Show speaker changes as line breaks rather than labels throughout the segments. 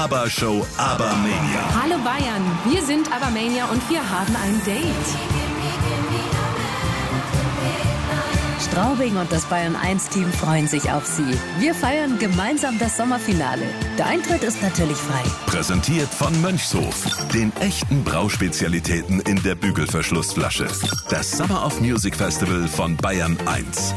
ABBA-Show ABBA-Mania.
Hallo Bayern, wir sind ABBA-Mania und wir haben ein Date.
Straubing und das Bayern-1-Team freuen sich auf Sie. Wir feiern gemeinsam das Sommerfinale. Der Eintritt ist natürlich frei.
Präsentiert von Mönchshof, den echten Brauspezialitäten in der Bügelverschlussflasche. Das Summer of Music Festival von Bayern 1.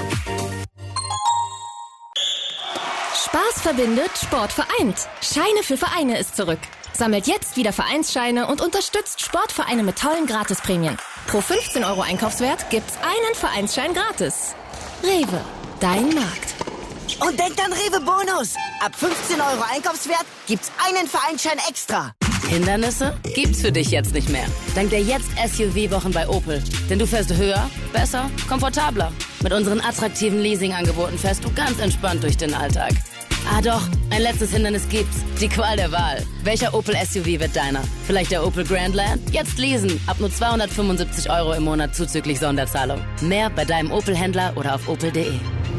Spaß verbindet, Sport vereint. Scheine für Vereine ist zurück. Sammelt jetzt wieder Vereinsscheine und unterstützt Sportvereine mit tollen Gratisprämien. Pro 15 € Einkaufswert gibt's einen Vereinsschein gratis. Rewe, dein Markt.
Und denkt an Rewe Bonus. Ab 15 € Einkaufswert gibt's einen Vereinsschein extra.
Hindernisse gibt's für dich jetzt nicht mehr. Dank der Jetzt-SUV-Wochen bei Opel. Denn du fährst höher, besser, komfortabler. Mit unseren attraktiven Leasingangeboten fährst du ganz entspannt durch den Alltag. Ah doch, ein letztes Hindernis gibt's. Die Qual der Wahl. Welcher Opel-SUV wird deiner? Vielleicht der Opel Grandland? Jetzt leasen. Ab nur 275 € im Monat zuzüglich Sonderzahlung. Mehr bei deinem Opel-Händler oder auf opel.de.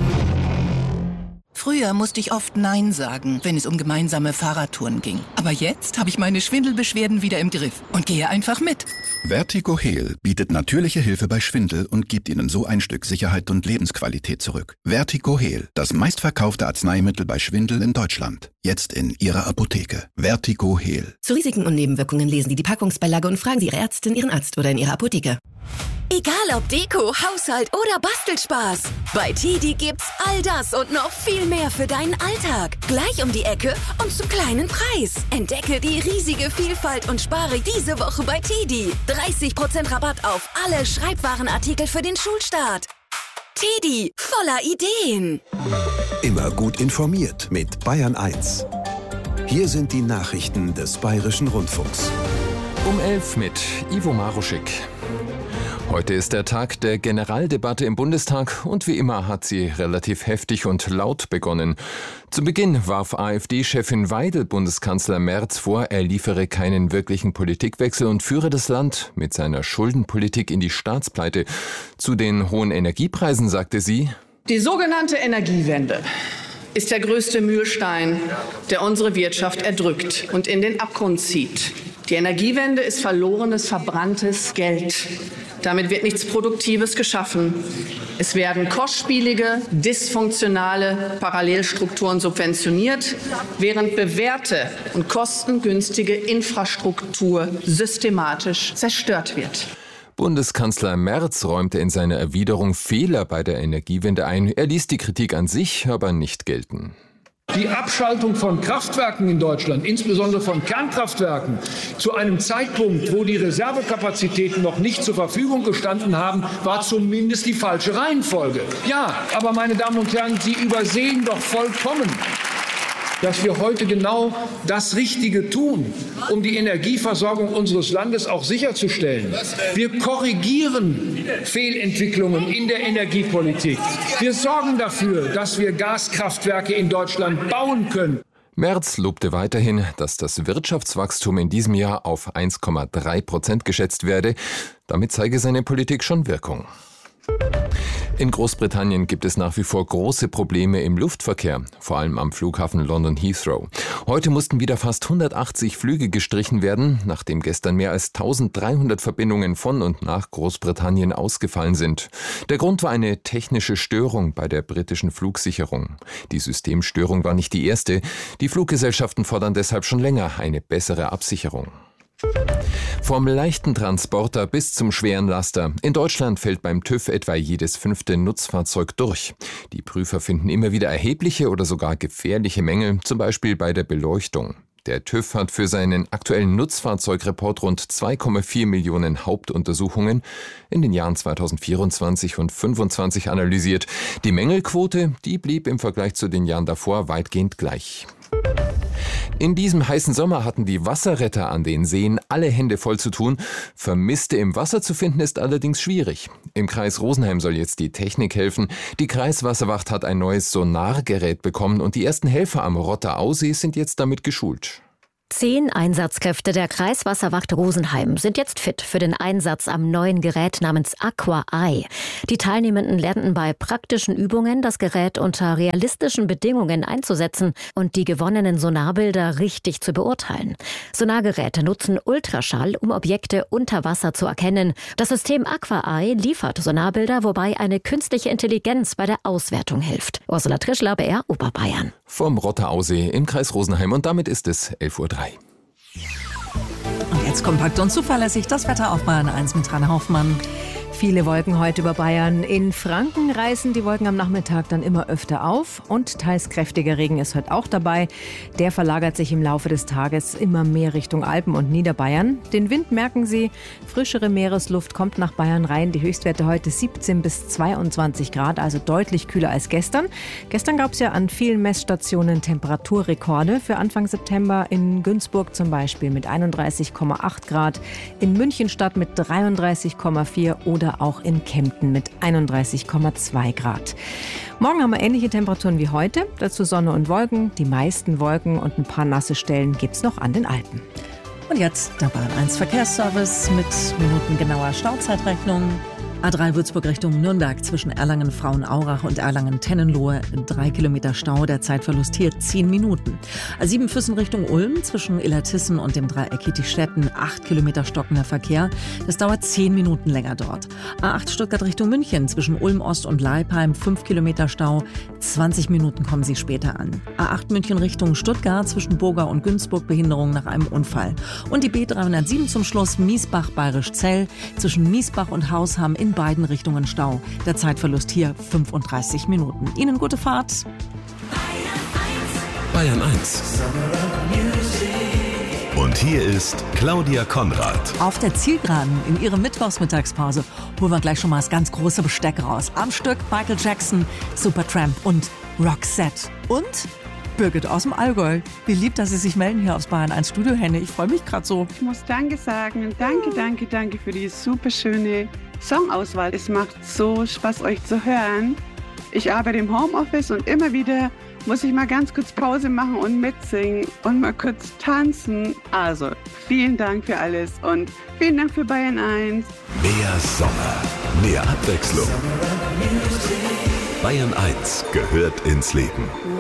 Früher musste ich oft Nein sagen, wenn es um gemeinsame Fahrradtouren ging. Aber jetzt habe ich meine Schwindelbeschwerden wieder im Griff und gehe einfach mit.
Vertigo-Heal bietet natürliche Hilfe bei Schwindel und gibt Ihnen so ein Stück Sicherheit und Lebensqualität zurück. Vertigo-Heal, das meistverkaufte Arzneimittel bei Schwindel in Deutschland. Jetzt in Ihrer Apotheke. Vertigo-Heal.
Zu Risiken und Nebenwirkungen lesen Sie die Packungsbeilage und fragen Sie Ihre Ärztin, Ihren Arzt oder in Ihrer Apotheke.
Egal ob Deko, Haushalt oder Bastelspaß. Bei TiDi gibt's all das und noch viel mehr für deinen Alltag. Gleich um die Ecke und zum kleinen Preis. Entdecke die riesige Vielfalt und spare diese Woche bei TiDi. 30% Rabatt auf alle Schreibwarenartikel für den Schulstart. TiDi, voller Ideen.
Immer gut informiert mit Bayern 1. Hier sind die Nachrichten des Bayerischen Rundfunks.
Um 11 mit Ivo Maruschik. Heute ist der Tag der Generaldebatte im Bundestag und wie immer hat sie relativ heftig und laut begonnen. Zu Beginn warf AfD-Chefin Weidel Bundeskanzler Merz vor, er liefere keinen wirklichen Politikwechsel und führe das Land mit seiner Schuldenpolitik in die Staatspleite. Zu den hohen Energiepreisen sagte sie:
Die sogenannte Energiewende ist der größte Mühlstein, der unsere Wirtschaft erdrückt und in den Abgrund zieht. Die Energiewende ist verlorenes, verbranntes Geld. Damit wird nichts Produktives geschaffen. Es werden kostspielige, dysfunktionale Parallelstrukturen subventioniert, während bewährte und kostengünstige Infrastruktur systematisch zerstört wird.
Bundeskanzler Merz räumte in seiner Erwiderung Fehler bei der Energiewende ein. Er ließ die Kritik an sich aber nicht gelten.
Die Abschaltung von Kraftwerken in Deutschland, insbesondere von Kernkraftwerken, zu einem Zeitpunkt, wo die Reservekapazitäten noch nicht zur Verfügung gestanden haben, war zumindest die falsche Reihenfolge. Ja, aber meine Damen und Herren, Sie übersehen doch vollkommen, dass wir heute genau das Richtige tun, um die Energieversorgung unseres Landes auch sicherzustellen. Wir korrigieren Fehlentwicklungen in der Energiepolitik. Wir sorgen dafür, dass wir Gaskraftwerke in Deutschland bauen können.
Merz lobte weiterhin, dass das Wirtschaftswachstum in diesem Jahr auf 1,3% geschätzt werde. Damit zeige seine Politik schon Wirkung. In Großbritannien gibt es nach wie vor große Probleme im Luftverkehr, vor allem am Flughafen London Heathrow. Heute mussten wieder fast 180 Flüge gestrichen werden, nachdem gestern mehr als 1300 Verbindungen von und nach Großbritannien ausgefallen sind. Der Grund war eine technische Störung bei der britischen Flugsicherung. Die Systemstörung war nicht die erste. Die Fluggesellschaften fordern deshalb schon länger eine bessere Absicherung. Vom leichten Transporter bis zum schweren Laster. In Deutschland fällt beim TÜV etwa jedes 5. Nutzfahrzeug durch. Die Prüfer finden immer wieder erhebliche oder sogar gefährliche Mängel, zum Beispiel bei der Beleuchtung. Der TÜV hat für seinen aktuellen Nutzfahrzeugreport rund 2,4 Millionen Hauptuntersuchungen in den Jahren 2024 und 2025 analysiert. Die Mängelquote, die blieb im Vergleich zu den Jahren davor weitgehend gleich. In diesem heißen Sommer hatten die Wasserretter an den Seen alle Hände voll zu tun. Vermisste im Wasser zu finden ist allerdings schwierig. Im Kreis Rosenheim soll jetzt die Technik helfen. Die Kreiswasserwacht hat ein neues Sonargerät bekommen und die ersten Helfer am Rotter Ausee sind jetzt damit geschult.
10 Einsatzkräfte der Kreiswasserwacht Rosenheim sind jetzt fit für den Einsatz am neuen Gerät namens Aqua Eye. Die Teilnehmenden lernten bei praktischen Übungen, das Gerät unter realistischen Bedingungen einzusetzen und die gewonnenen Sonarbilder richtig zu beurteilen. Sonargeräte nutzen Ultraschall, um Objekte unter Wasser zu erkennen. Das System Aqua Eye liefert Sonarbilder, wobei eine künstliche Intelligenz bei der Auswertung hilft. Ursula Trischler, BR Oberbayern.
Vom Rotterausee im Kreis Rosenheim und damit ist es 11:03 Uhr.
Und jetzt kompakt und zuverlässig das Wetter auf Bayern 1 mit Rainer Hoffmann.
Viele Wolken heute über Bayern. In Franken reißen die Wolken am Nachmittag dann immer öfter auf und teils kräftiger Regen ist heute auch dabei. Der verlagert sich im Laufe des Tages immer mehr Richtung Alpen und Niederbayern. Den Wind merken Sie, frischere Meeresluft kommt nach Bayern rein. Die Höchstwerte heute 17 bis 22 Grad, also deutlich kühler als gestern. Gestern gab es ja an vielen Messstationen Temperaturrekorde. Für Anfang September in Günzburg zum Beispiel mit 31,8 Grad, in Münchenstadt mit 33,4 oder auch in Kempten mit 31,2 Grad. Morgen haben wir ähnliche Temperaturen wie heute. Dazu Sonne und Wolken. Die meisten Wolken und ein paar nasse Stellen gibt es noch an den Alpen.
Und jetzt der Bayern 1 Verkehrsservice mit minutengenauer Stauzeitrechnung. A3 Würzburg Richtung Nürnberg zwischen Erlangen-Frauenaurach und Erlangen-Tennenlohe 3 Kilometer Stau, der Zeitverlust hier 10 Minuten. A7 Füssen Richtung Ulm zwischen Illertissen und dem Dreieck Kietistetten 8 Kilometer stockender Verkehr. Das dauert 10 Minuten länger dort. A8 Stuttgart Richtung München zwischen Ulm Ost und Leipheim 5 Kilometer Stau, 20 Minuten kommen Sie später an. A8 München Richtung Stuttgart zwischen Burga und Günzburg Behinderung nach einem Unfall. Und die B307 zum Schluss Miesbach-Bayerisch-Zell zwischen Miesbach und Hausham in beiden Richtungen Stau. Der Zeitverlust hier 35 Minuten. Ihnen gute Fahrt.
Bayern 1. Und hier ist Claudia Konrad.
Auf der Zielgeraden in ihrer Mittwochsmittagspause holen wir gleich schon mal das ganz große Besteck raus. Am Stück Michael Jackson, Supertramp und Roxette. Und Birgit aus dem Allgäu. Wie lieb, dass Sie sich melden hier aufs Bayern 1 Studio, Henne. Ich freue mich gerade so.
Ich muss Danke sagen. Danke für die super schöne Songauswahl. Es macht so Spaß, euch zu hören. Ich arbeite im Homeoffice und immer wieder muss ich mal ganz kurz Pause machen und mitsingen und mal kurz tanzen. Also, vielen Dank für alles und vielen Dank für Bayern 1.
Mehr Sommer, mehr Abwechslung. Bayern 1 gehört ins Leben.